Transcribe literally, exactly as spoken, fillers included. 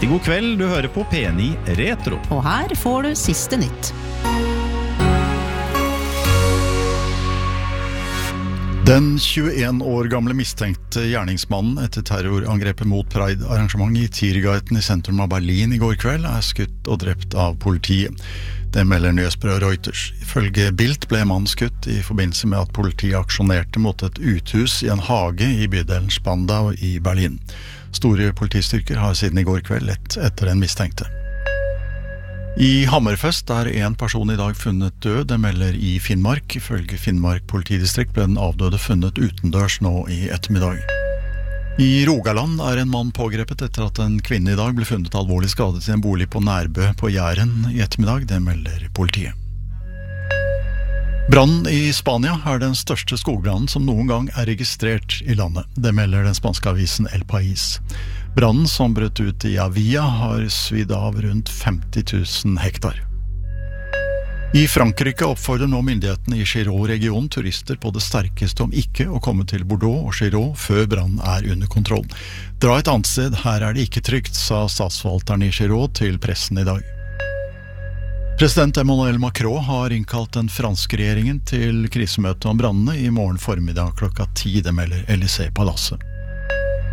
Riktig god kveld, du hører på P ni Retro. Og her får du siste nytt. Den tjueen år gamle mistenkte gjerningsmannen etter terrorangrepet mot Pride-arrangement i Tiergarten i sentrum av Berlin i går kveld er skutt og drept av politiet. Det melder nyhetsbyrået Reuters. Ifølge Bild ble mannen skutt i forbindelse med at politiet aksjonerte mot et uthus i en hage i bydelen Spandau i Berlin. Store politistyrker har siden i går kveld lett etter den mistenkte. I Hammerfest er en person i dag funnet død, det melder i Finnmark. Ifølge Finnmark politidistrikt ble den avdøde funnet utendørs nå i ettermiddag. I Rogaland er en mann pågrepet etter at en kvinne i dag ble funnet alvorlig skadet i en bolig på Nærbø på Jæren i ettermiddag, det melder politiet. Brannen i Spania er den største skogbrannen som noen gang er registrert i landet. Det melder den spanske avisen El País. Brannen som brøt ut i Avia har svidd av rundt femti tusen hektar. I Frankrike oppfordrer nå myndighetene i Giroud-regionen turister på det sterkeste om ikke å komme til Bordeaux og Giroud før brannen er under kontroll. Dra et annet sted, her er det ikke trygt, sa statsforvalteren i Giroud til pressen i dag. President Emmanuel Macron har innkalt den franske regjeringen til krisemøte om brannene i morgen formiddag klokka ti, det melder Élysée-palasset.